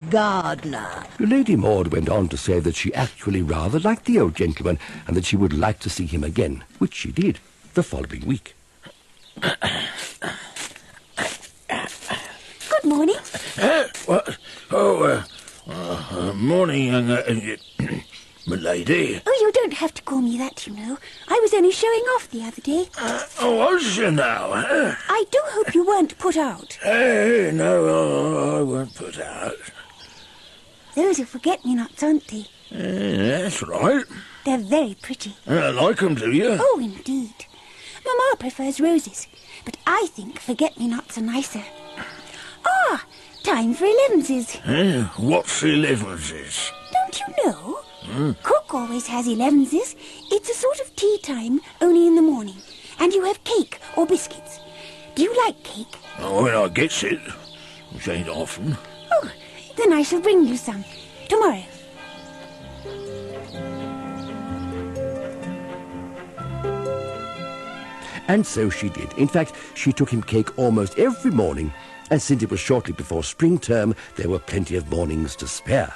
gardener. Lady Maud went on to say that she actually rather liked the old gentleman and that she would like to see him again, which she did the following week. Good morning. Morning, young m'lady. Oh, you don't have to call me that, you know. I was only showing off the other day. Was you now? I do hope you weren't put out. No, I weren't put out. Those are forget-me-nots, aren't they? That's right. They're very pretty. Like 'em, do you? Oh, indeed. Mamma prefers roses, but I think forget-me-nots are nicer. Ah, time for elevenses. What's 11s? Don't you know? Cook always has elevenses. It's a sort of tea time, only in the morning. And you have cake or biscuits. Do you like cake? When I gets it, which ain't often. Oh, then I shall bring you some. Tomorrow. And so she did. In fact, she took him cake almost every morning, and since it was shortly before spring term, there were plenty of mornings to spare.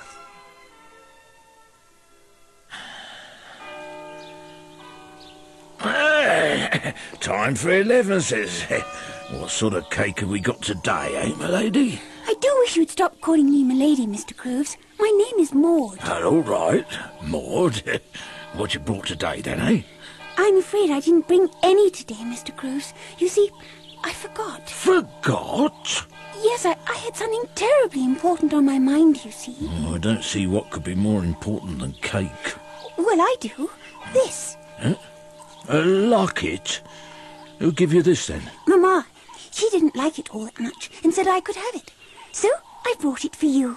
Time for 11s. What sort of cake have we got today, eh, m'lady? I do wish you'd stop calling me m'lady, Mr. Groves. My name is Maud. All right, Maud. What you brought today, then, eh? I'm afraid I didn't bring any today, Mr. Groves. You see, I forgot. Forgot? Yes, I had something terribly important on my mind, you see. I don't see what could be more important than cake. Well, I do. This. A locket? Who give you this, then? Mamma. She didn't like it all that much and said I could have it. So I brought it for you.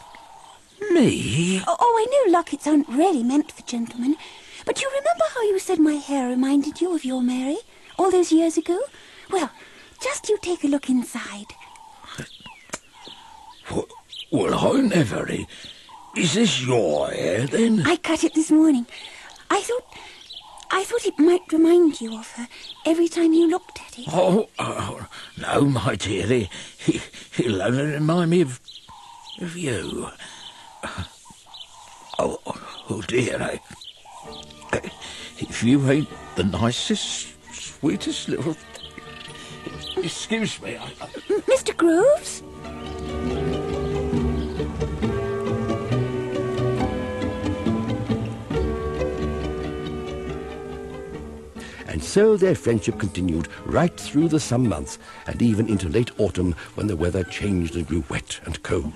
Me? Oh, I know lockets aren't really meant for gentlemen, but you remember how you said my hair reminded you of your Mary all those years ago? Well, just you take a look inside. Well, I never... Is this your hair, then? I cut it this morning. I thought it might remind you of her every time you looked at it. Oh, no, my dear. He'll only remind me of you. Oh dear. If you ain't the nicest, sweetest little... Excuse me. Mr. Groves? And so their friendship continued right through the summer months and even into late autumn when the weather changed and grew wet and cold.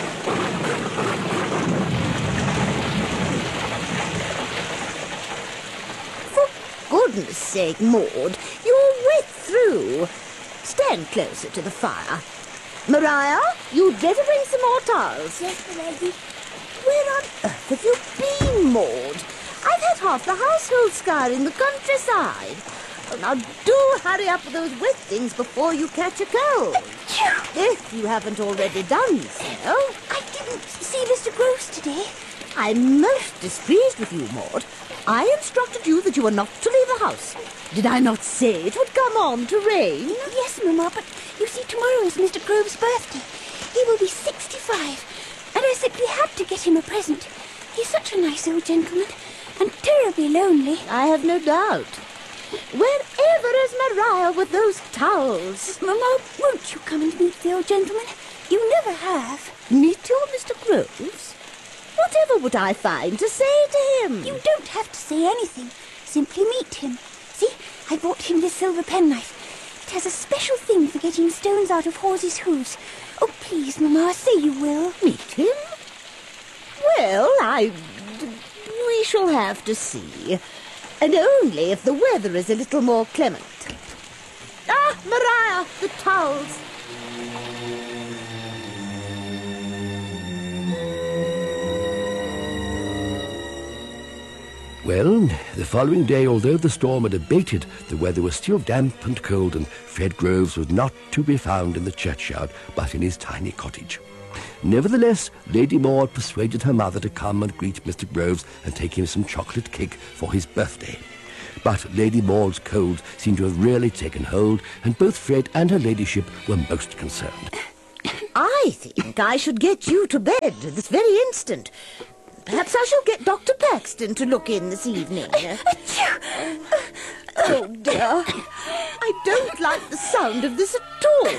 For goodness sake, Maud, you're wet through. Stand closer to the fire. Maria, you'd better bring some more towels. Yes, lady. Where on earth have you been, Maud? I've had half the household scouring the countryside. Oh, now do hurry up with those wet things before you catch a cold. If you haven't already done so. I didn't see Mr. Groves today. I'm most displeased with you, Maud. I instructed you that you were not to leave the house. Did I not say it would come on to rain? Yes, Mamma, but you see, tomorrow is Mr. Groves' birthday. He will be 65, and I simply had to get him a present. He's such a nice old gentleman, and terribly lonely. I have no doubt. Wherever is Maria with those towels? Mamma, won't you come and meet the old gentleman? You never have. Meet your Mr. Groves? Whatever would I find to say to him? You don't have to say anything. Simply meet him. See, I brought him this silver penknife. It has a special thing for getting stones out of horses' hooves. Oh, please, Mamma, say you will. Meet him? Well, we shall have to see. And only if the weather is a little more clement. Ah, Maria, the towels. Well, the following day, although the storm had abated, the weather was still damp and cold, and Fred Groves was not to be found in the churchyard, but in his tiny cottage. Nevertheless, Lady Maud persuaded her mother to come and greet Mr. Groves and take him some chocolate cake for his birthday. But Lady Maud's cold seemed to have really taken hold, and both Fred and her ladyship were most concerned. I think I should get you to bed this very instant. Perhaps I shall get Dr. Paxton to look in this evening. Oh, dear. I don't like the sound of this at all.